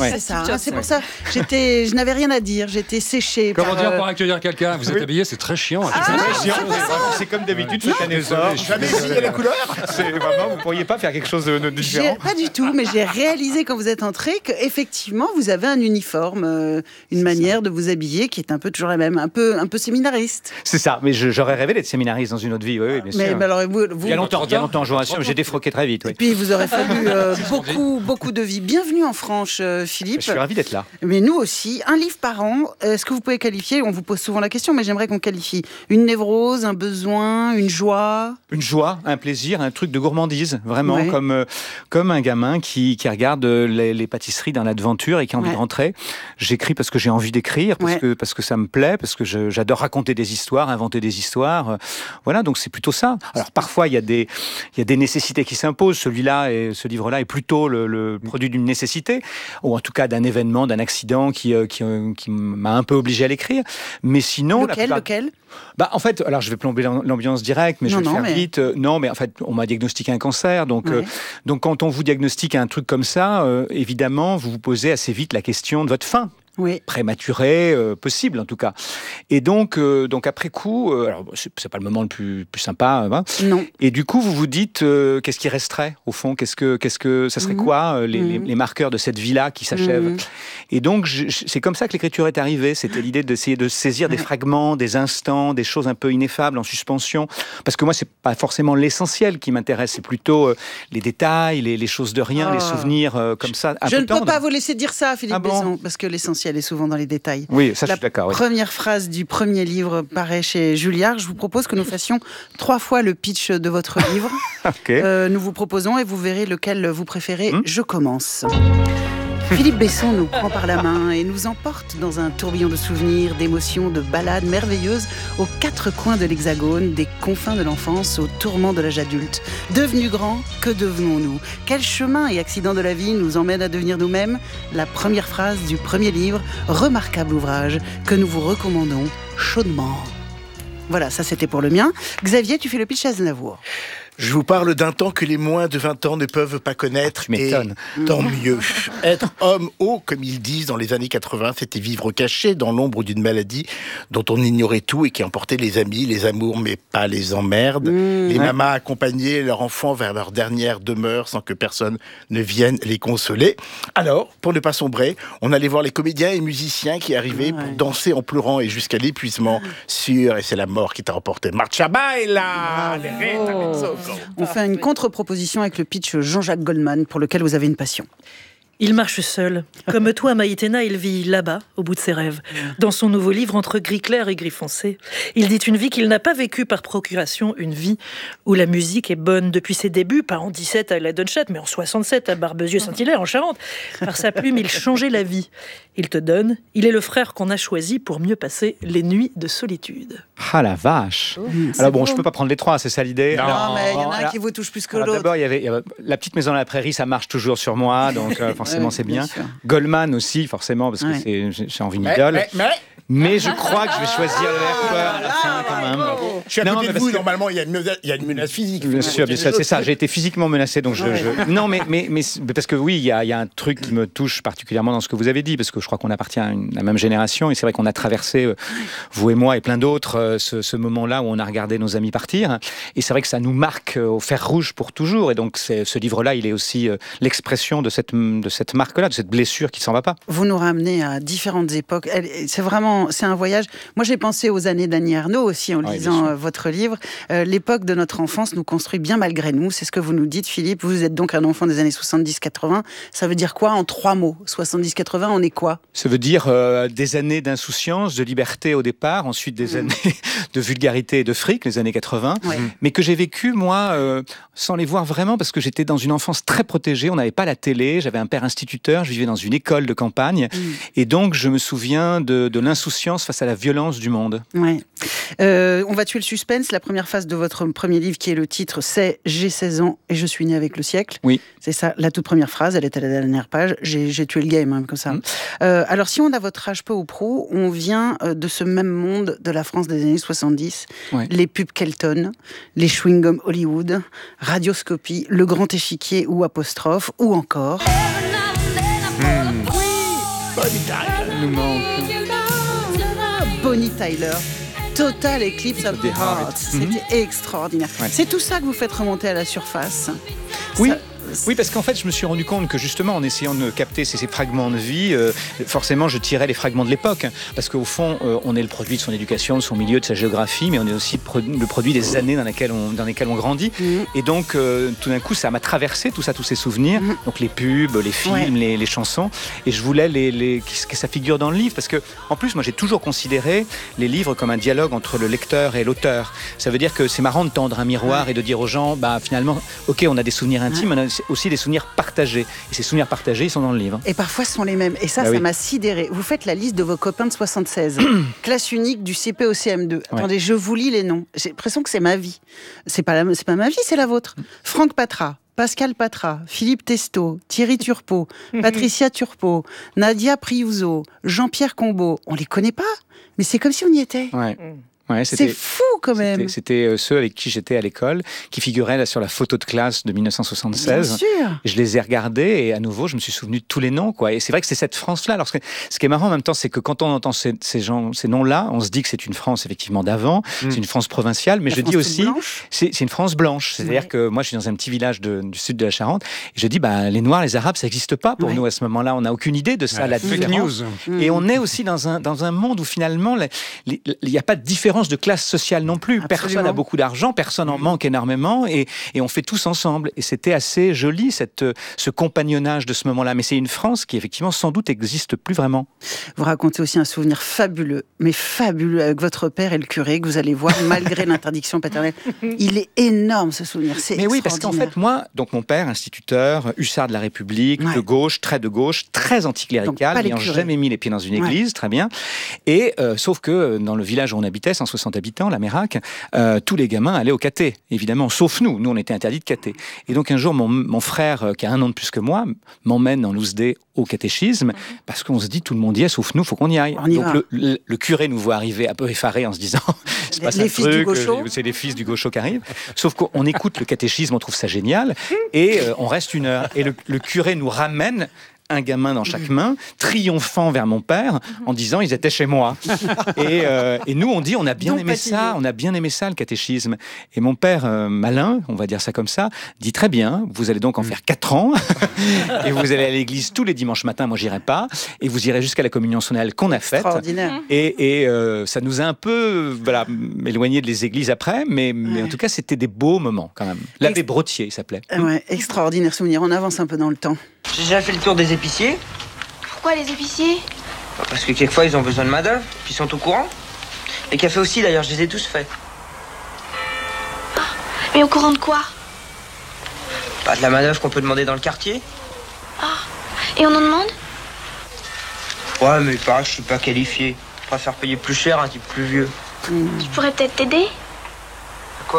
c'est ça. C'est pour ça, je n'avais rien à dire. J'étais séchée. Comment dire pour accueillir quelqu'un? Vous êtes habillé, c'est très chiant. C'est comme d'habitude chaque année. Jamais essayé la couleur. Vous pourriez pas faire quelque chose de différent? Pas du tout, mais j'ai réalisé quand vous êtes entré qu'effectivement, vous avez un uniforme, une manière de vous habiller qui est un peu toujours la même, un peu séminariste. C'est ça, mais j'aurais rêvé d'être séminariste dans une autre vie, oui, bien sûr. Mais alors, vous... Il y a longtemps, je vous rassure, j'ai défroqué très vite. Oui. Et puis, il vous aurait fallu beaucoup de vie. Bienvenue en Franche, Philippe. Je suis ravi d'être là. Mais nous aussi, un livre par an. Est-ce que vous pouvez qualifier, on vous pose souvent la question, mais j'aimerais qu'on qualifie une névrose, un besoin, une joie? Une joie, un plaisir, un truc de gourmandise, vraiment, comme un gamin qui regarde les pâtisseries dans l'aventure et qui a envie de rentrer. J'écris parce que j'ai envie d'écrire, parce que ça me plaît, parce que j'adore raconter des histoires, inventer des histoires. Voilà, donc c'est plutôt ça. Alors parfois, il y a des nécessités qui s'imposent. Ce livre-là est plutôt le produit d'une nécessité, ou en tout cas d'un événement, d'un accident qui m'a un peu obligé à l'écrire. Mais sinon... Lequel En fait, alors je vais plomber l'ambiance directe, mais je vais le faire vite. Non, mais en fait, on m'a diagnostiqué un cancer. Donc quand on vous diagnostique un truc comme ça, évidemment, vous vous posez assez vite la question de votre fin. Prématuré, possible en tout cas. Et donc après coup, alors c'est pas le moment le plus sympa, non. Et du coup vous vous dites qu'est-ce qui resterait au fond, qu'est-ce que ça serait quoi les marqueurs de cette vie-là qui s'achève. Et donc c'est comme ça que l'écriture est arrivée. C'était l'idée d'essayer de saisir des fragments, des instants, des choses un peu ineffables en suspension. Parce que moi c'est pas forcément l'essentiel qui m'intéresse, c'est plutôt les détails, les choses de rien, les souvenirs comme ça. Je ne peux pas vous laisser dire ça, Philippe Besson, parce que l'essentiel est souvent dans les détails. Oui, ça je suis d'accord. La première phrase du premier livre paraît chez Julliard. Je vous propose que nous fassions 3 fois le pitch de votre livre. Nous vous proposons et vous verrez lequel vous préférez. Je commence. Philippe Besson nous prend par la main et nous emporte dans un tourbillon de souvenirs, d'émotions, de balades merveilleuses aux 4 coins de l'Hexagone, des confins de l'enfance aux tourments de l'âge adulte. Devenus grands, que devenons-nous? Quel chemin et accident de la vie nous emmène à devenir nous-mêmes? La première phrase du premier livre, remarquable ouvrage que nous vous recommandons chaudement. Voilà, ça c'était pour le mien. Xavier, tu fais le pitch à Aznavour. Je vous parle d'un temps que les moins de 20 ans ne peuvent pas connaître. Tu m'étonnes. Et tant mieux. Être homme haut, comme ils disent dans les années 80, c'était vivre caché dans l'ombre d'une maladie dont on ignorait tout et qui emportait les amis, les amours, mais pas les emmerdes. Les mamas accompagnaient leurs enfants vers leur dernière demeure sans que personne ne vienne les consoler. Alors, pour ne pas sombrer, on allait voir les comédiens et musiciens qui arrivaient pour danser en pleurant et jusqu'à l'épuisement sûr, et c'est la mort qui t'a emporté. Marcha baila! On fait une contre-proposition avec le pitch Jean-Jacques Goldman, pour lequel vous avez une passion. Il marche seul. Comme toi, Maïtena, il vit là-bas, au bout de ses rêves. Dans son nouveau livre, entre gris clair et gris foncé, il dit une vie qu'il n'a pas vécue par procuration, une vie où la musique est bonne depuis ses débuts, pas en 17 à la Dunchat, mais en 67 à Barbezieux-Saint-Hilaire, en Charente. Par sa plume, il changeait la vie. Il te donne, il est le frère qu'on a choisi pour mieux passer les nuits de solitude. Ah la vache. Alors bon, je peux pas prendre les 3, c'est ça l'idée. Non, mais il y en a un qui vous touche plus que l'autre. D'abord, il y avait La petite maison à la prairie, ça marche toujours sur moi, donc forcément c'est bien. Goldman aussi, forcément, parce que j'ai envie d'idole. Mais je crois que je vais choisir le Harper à la fin quand même. Je suis à côté de vous, normalement, il y a une menace physique. Bien sûr, c'est ça. J'ai été physiquement menacé, donc Non, mais parce que oui, il y a un truc qui me touche particulièrement dans ce que vous avez dit, parce que je crois qu'on appartient à la même génération, et c'est vrai qu'on a traversé, vous et moi et plein d'autres, ce moment-là où on a regardé nos amis partir, et c'est vrai que ça nous marque au fer rouge pour toujours, et donc ce livre-là, il est aussi l'expression de cette marque-là, de cette blessure qui s'en va pas. Vous nous ramenez à différentes époques. C'est un voyage. Moi, j'ai pensé aux années d'Annie Ernaux aussi en lisant votre livre. L'époque de notre enfance nous construit bien malgré nous. C'est ce que vous nous dites, Philippe. Vous êtes donc un enfant des années 70-80. Ça veut dire quoi en 3 mots? 70-80, on est quoi? Ça veut dire des années d'insouciance, de liberté au départ, ensuite des années de vulgarité et de fric, les années 80, mais que j'ai vécu, moi, sans les voir vraiment, parce que j'étais dans une enfance très protégée. On n'avait pas la télé, j'avais un père instituteur, je vivais dans une école de campagne, et donc je me souviens de l'insouciance face à la violence du monde. On va tuer le suspense. La première phase de votre premier livre, qui est le titre, c'est « J'ai 16 ans et je suis né avec le siècle ». Oui. C'est ça, la toute première phrase, elle est à la dernière page. J'ai tué le game, comme ça. Alors, si on a votre âge peu ou prou, on vient de ce même monde de la France des années 70. Les pubs Kelton, les chewing-gums Hollywood, Radioscopie, Le Grand Échiquier ou Apostrophe, ou encore... nous manque. Bonnie Tyler. Total Eclipse of the Heart. C'était extraordinaire. Ouais. C'est tout ça que vous faites remonter à la surface. Oui. Oui, parce qu'en fait, je me suis rendu compte que justement, en essayant de capter ces fragments de vie, forcément, je tirais les fragments de l'époque. Parce qu'au fond, on est le produit de son éducation, de son milieu, de sa géographie, mais on est aussi le produit des années dans lesquelles on grandit. Et donc, tout d'un coup, ça m'a traversé, tout ça, tous ces souvenirs. Donc, les pubs, les films, les chansons. Et je voulais que ça figure dans le livre. Parce que, en plus, moi, j'ai toujours considéré les livres comme un dialogue entre le lecteur et l'auteur. Ça veut dire que c'est marrant de tendre un miroir et de dire aux gens, finalement, ok, on a des souvenirs intimes, on a aussi des souvenirs partagés. Et ces souvenirs partagés, ils sont dans le livre. Et parfois sont les mêmes. Et ça m'a sidéré. Vous faites la liste de vos copains de 76. Classe unique du CP au CM2. Attendez, je vous lis les noms. J'ai l'impression que c'est ma vie. C'est pas ma vie, c'est la vôtre. Franck Patra, Pascal Patra, Philippe Testo, Thierry Turpot, Patricia Turpot, Nadia Priuso, Jean-Pierre Combeau. On les connaît pas, mais c'est comme si on y était. Ouais, c'est fou quand même. C'était ceux avec qui j'étais à l'école, qui figuraient là sur la photo de classe de 1976. Bien sûr. Je les ai regardés et à nouveau, je me suis souvenu de tous les noms, quoi. Et c'est vrai que c'est cette France-là. Alors, ce qui est marrant en même temps, c'est que quand on entend ces noms-là, on se dit que c'est une France effectivement d'avant, c'est une France provinciale, mais je dis aussi, c'est une France blanche. C'est-à-dire que moi, je suis dans un petit village du sud de la Charente, et je dis, les Noirs, les Arabes, ça n'existe pas pour nous à ce moment-là. On n'a aucune idée de ça, la différence. Et on est aussi dans un monde où finalement, il n'y a pas de différence de classe sociale non plus. Absolument. Personne n'a beaucoup d'argent, personne en manque énormément et on fait tous ensemble. Et c'était assez joli ce compagnonnage de ce moment-là. Mais c'est une France qui effectivement sans doute n'existe plus vraiment. Vous racontez aussi un souvenir fabuleux, mais fabuleux avec votre père et le curé que vous allez voir malgré l'interdiction paternelle. Il est énorme ce souvenir, c'est extraordinaire. Mais oui, parce qu'en fait moi, donc mon père, instituteur, hussard de la République, de gauche, très anticlérical, n'ayant jamais mis les pieds dans une église, très bien. Et sauf que dans le village où on habitait, 160 habitants, la Mérac, tous les gamins allaient au caté, évidemment, sauf nous. Nous, on était interdits de caté. Et donc, un jour, mon frère, qui a 1 an de plus que moi, m'emmène en loose-day au catéchisme, parce qu'on se dit, tout le monde y est, sauf nous, il faut qu'on y aille. Donc, le curé nous voit arriver un peu effaré en se disant, c'est pas ça le truc, c'est les fils du gaucho qui arrivent. Sauf qu'on écoute le catéchisme, on trouve ça génial, et on reste 1 heure. Et le curé nous ramène un gamin dans chaque main, triomphant vers mon père, en disant ils étaient chez moi. Et nous, on dit on a bien aimé ça, le catéchisme. Et mon père, malin, on va dire ça comme ça, dit très bien, vous allez donc en faire 4 ans, et vous allez à l'église tous les dimanches matins, moi j'irai pas, et vous irez jusqu'à la communion solennelle qu'on a faite. Et ça nous a un peu éloigné des églises après, mais en tout cas c'était des beaux moments quand même. L'abbé Brottier, il s'appelait. Ouais, extraordinaire souvenir, on avance un peu dans le temps. J'ai déjà fait le tour des épiciers. Pourquoi les épiciers ? Parce que quelquefois ils ont besoin de main-d'œuvre, puis ils sont au courant. Les cafés aussi d'ailleurs, je les ai tous faits. Mais au courant de quoi ? De la main-d'œuvre qu'on peut demander dans le quartier. Et on en demande ? Ouais, mais pareil, je suis pas qualifié. Je préfère payer plus cher un type plus vieux. Je pourrais peut-être t'aider ? Quoi ?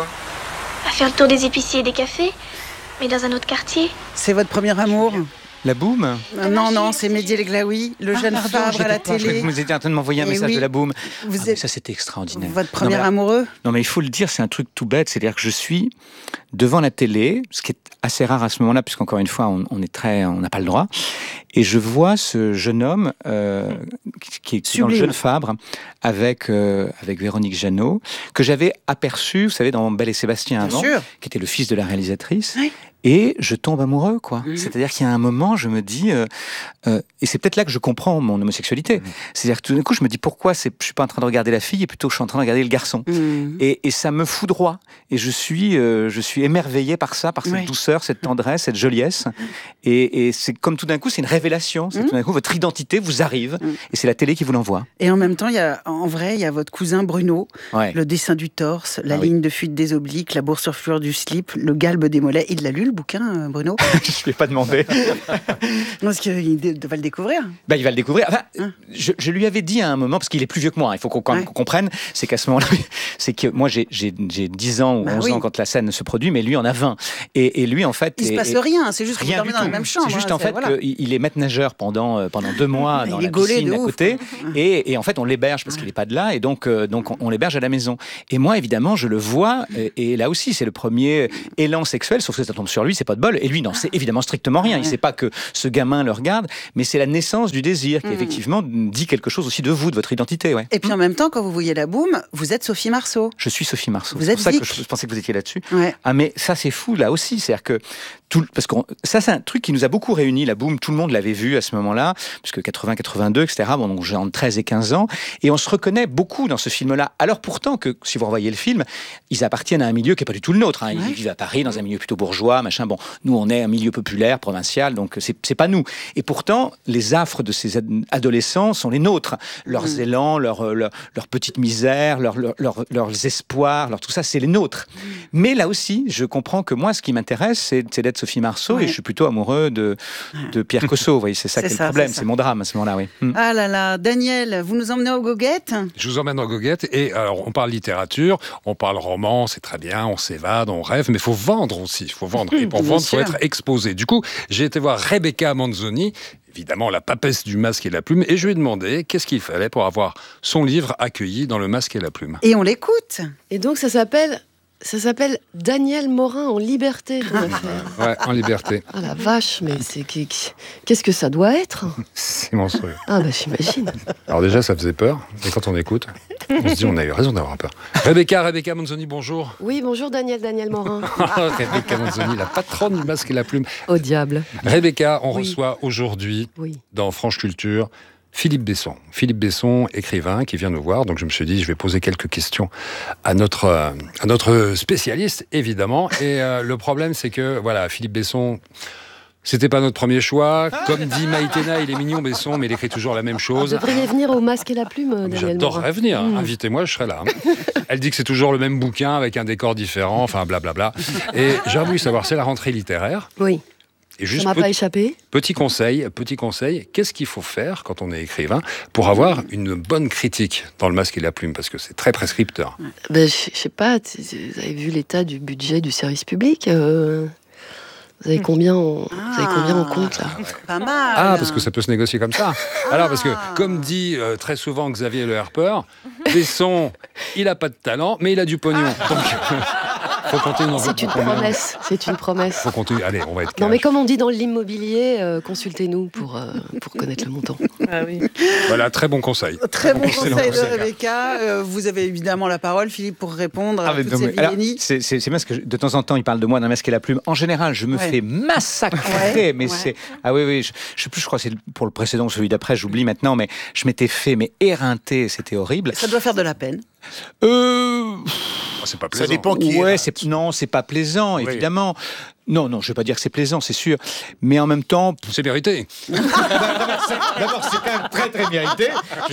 À faire le tour des épiciers et des cafés, mais dans un autre quartier. C'est votre premier amour ? La Boum ? Non, c'est Mehdi El Glaoui, le jeune Fabre à la télé. Vous étiez en train de m'envoyer un message de La Boum. Ça, c'était extraordinaire. Votre premier amoureux ? Non, mais il faut le dire, c'est un truc tout bête. C'est-à-dire que je suis devant la télé, ce qui est assez rare à ce moment-là, puisqu'encore une fois, on n'a pas le droit. Et je vois ce jeune homme qui est dans le jeune Fabre avec Véronique Jeannot, que j'avais aperçu, vous savez, dans Belle et Sébastien avant, qui était le fils de la réalisatrice. Oui. Et je tombe amoureux, quoi. C'est-à-dire qu'il y a un moment, je me dis... et c'est peut-être là que je comprends mon homosexualité. C'est-à-dire que tout d'un coup, je me dis pourquoi je suis pas en train de regarder la fille, et plutôt je suis en train de regarder le garçon. Et ça me foudroie. Et je suis émerveillé par ça, par cette douceur, cette tendresse, cette joliesse. Et c'est comme tout d'un coup, c'est une révélation. C'est tout d'un coup, votre identité vous arrive. Et c'est la télé qui vous l'envoie. Et en même temps, il y a votre cousin Bruno, le dessin du torse, la ligne de fuite des obliques, la boursouflure du slip, le galbe des mollets. Il l'a lu, le bouquin, Bruno ? Je ne lui ai pas demandé. Parce qu'il va le découvrir. Il va le découvrir. Enfin, je lui avais dit à un moment, parce qu'il est plus vieux que moi, il faut qu'on comprenne, c'est qu'à ce moment-là, c'est que moi j'ai 10 ans ou 11 ans quand la scène se produit, mais lui en a 20. Et lui, en fait... Il ne se passe rien, c'est juste que vous dormez dans la même chambre. C'est juste en fait qu'il est maître nageur pendant 2 mois dans la piscine à côté. Et en fait, on l'héberge parce qu'il n'est pas de là, et donc on l'héberge à la maison. Et moi, évidemment, je le vois, et là aussi, c'est le premier élan sexuel, sauf que ça tombe sur sur lui, c'est pas de bol. Et lui, non, c'est évidemment strictement rien. Il sait pas que ce gamin le regarde, mais c'est la naissance du désir qui effectivement dit quelque chose aussi de vous, de votre identité. Ouais. Et puis en même temps, quand vous voyez la boum, vous êtes Sophie Marceau. Je suis Sophie Marceau. Vous c'est êtes pour ça Vic. que je pensais que vous étiez là-dessus. Ouais. Ah, mais ça, c'est fou là aussi. C'est-à-dire que parce que ça, c'est un truc qui nous a beaucoup réunis, la boum. Tout le monde l'avait vu à ce moment-là, puisque 80, 82, etc. Bon, donc j'ai entre 13 et 15 ans, et on se reconnaît beaucoup dans ce film-là. Alors pourtant que, si vous revoyez le film, ils appartiennent à un milieu qui n'est pas du tout le nôtre. Hein. Ils vivent à Paris, dans un milieu plutôt bourgeois, machin. Bon, nous, on est un milieu populaire, provincial, donc c'est pas nous. Et pourtant, les affres de ces adolescents sont les nôtres. Leurs élans, leur petite misère, leurs espoirs, tout ça, c'est les nôtres. Mais là aussi, je comprends que moi, ce qui m'intéresse, c'est d'être Sophie Marceau, et je suis plutôt amoureux de Pierre Cossot. Vous voyez, c'est ça qui est le problème, c'est mon drame à ce moment-là, oui. Ah là là, Daniel, vous nous emmenez aux goguettes ? Je vous emmène aux goguettes, et alors on parle littérature, on parle roman, c'est très bien, on s'évade, on rêve, mais il faut vendre aussi, il faut vendre. Et pour vendre, il faut être exposé. Du coup, j'ai été voir Rebecca Manzoni, évidemment la papesse du Masque et la Plume, et je lui ai demandé qu'est-ce qu'il fallait pour avoir son livre accueilli dans le Masque et la Plume. Et on l'écoute. Et donc ça s'appelle Daniel Morin en liberté, ton affaire. Ouais, en liberté. Ah la vache, mais qu'est-ce que ça doit être ? C'est monstrueux. Ah bah j'imagine. Alors déjà, ça faisait peur, et quand on écoute, on se dit on a eu raison d'avoir peur. Rebecca Manzoni, bonjour. Oui, bonjour Daniel Morin. Rebecca Manzoni, la patronne du Masque et la Plume. Au diable. Rebecca, on reçoit aujourd'hui, dans France Culture, Philippe Besson, écrivain, qui vient nous voir. Donc je me suis dit, je vais poser quelques questions à notre spécialiste, évidemment. Et le problème, c'est que, voilà, Philippe Besson, c'était pas notre premier choix. Comme dit Maïtena, il est mignon, Besson, mais il écrit toujours la même chose. Vous devriez venir au Masque et la Plume, Daniel Morin. J'adorerais venir. Invitez-moi, je serai là. Elle dit que c'est toujours le même bouquin, avec un décor différent, enfin, blablabla. Et j'ai voulu savoir, c'est la rentrée littéraire. Oui. Et juste ça m'a pas échappé. Petit conseil, qu'est-ce qu'il faut faire quand on est écrivain pour avoir une bonne critique dans le Masque et la Plume, parce que c'est très prescripteur. Ben, je sais pas, vous avez vu l'état du budget du service public vous avez combien on compte là ? Pas mal. Ah, parce que ça peut se négocier comme ça. Alors, parce que, comme dit très souvent Xavier Le Harper, Besson, il a pas de talent, mais il a du pognon. Donc, faut compter une enveloppe. C'est une promesse. Faut compter. Allez, on va être cash. Non, mais comme on dit dans l'immobilier, consultez-nous pour connaître le montant. Ah oui. Voilà, très bon conseil. Très bon conseil de Rebecca. Vous avez évidemment la parole, Philippe, pour répondre à toutes ces vilaies. C'est bien parce que de temps en temps, il parle de moi dans Masque et la Plume. En général, je me fais massacrer. C'est... Ah oui, je sais plus, je crois que c'est pour le précédent ou celui d'après, j'oublie maintenant, mais je m'étais fait éreinter, c'était horrible. Ça doit faire de la peine. C'est pas plaisant. Ça dépend qui est. Non, c'est pas plaisant, évidemment. Non, je vais pas dire que c'est plaisant, c'est sûr. Mais en même temps... C'est mérité. D'abord, c'est quand même très, très mérité.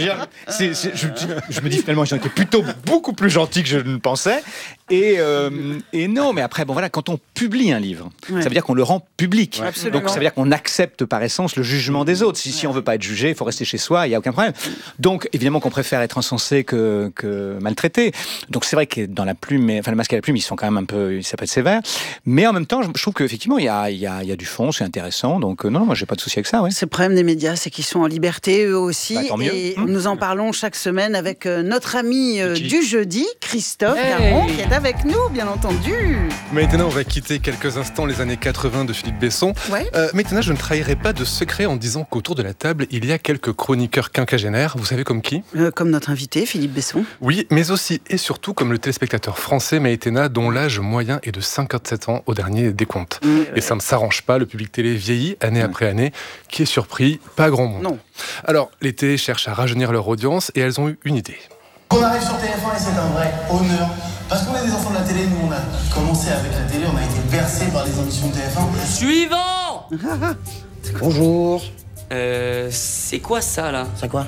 Je me dis finalement, j'ai été plutôt beaucoup plus gentil que je ne pensais. Et non, mais après, bon voilà, quand on publie un livre, ça veut dire qu'on le rend public. Absolument. Donc ça veut dire qu'on accepte par essence le jugement des autres. Si on veut pas être jugé, il faut rester chez soi, il n'y a aucun problème. Donc évidemment qu'on préfère être encensé que maltraité. Donc c'est vrai que dans la Plume, le Masque et la Plume, ils sont quand même un peu, ça peut être sévère. Mais en même temps, je trouve qu'effectivement, il y a du fond, c'est intéressant. Donc non, moi j'ai pas de souci avec ça. Ouais. C'est le problème des médias, c'est qu'ils sont en liberté eux aussi. Tant mieux. Et nous en parlons chaque semaine avec notre ami du jeudi, Christophe Caron, qui est avec nous, bien entendu. Maintenant, on va quitter quelques instants les années 80 de Philippe Besson. Ouais. Maintenant, je ne trahirai pas de secret en disant qu'autour de la table, il y a quelques chroniqueurs quinquagénaires. Vous savez comme qui ? Comme notre invité, Philippe Besson. Oui, mais aussi et surtout comme le téléspectateur français Maïtena, dont l'âge moyen est de 57 ans au dernier décompte. Et ça ne s'arrange pas, le public télé vieillit année après année. Qui est surpris ? Pas grand monde. Non. Alors, les télés cherchent à rajeunir leur audience et elles ont eu une idée. Qu'on arrive sur TF1 et c'est un vrai honneur. Parce qu'on est des enfants de la télé, nous on a commencé avec la télé, on a été bercés par les ambitions de TF1. Suivant. Bonjour. C'est quoi ça là ? C'est quoi ?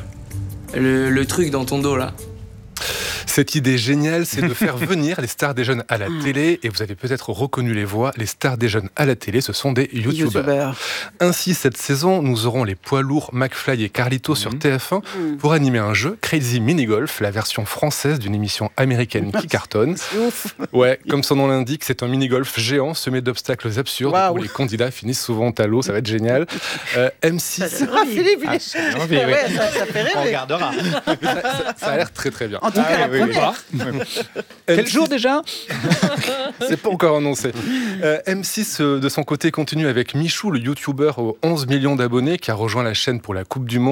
Le truc dans ton dos là. Cette idée géniale, c'est de faire venir les stars des jeunes à la télé. Et vous avez peut-être reconnu les voix. Les stars des jeunes à la télé, ce sont des youtubeurs. Ainsi, cette saison, nous aurons les poids lourds McFly et Carlito sur TF1 pour animer un jeu, Crazy Mini Golf, la version française d'une émission américaine qui cartonne. Ouais, comme son nom l'indique, c'est un mini-golf géant semé d'obstacles absurdes où les candidats finissent souvent à l'eau. Ça va être génial. M6... Philippe, ça fait rêver. On regardera. Ça a l'air très très bien. En tout cas, première. Quel jour déjà? C'est pas encore annoncé. M6 de son côté continue avec Michou, le youtubeur aux 11 millions d'abonnés qui a rejoint la chaîne pour la Coupe du Monde.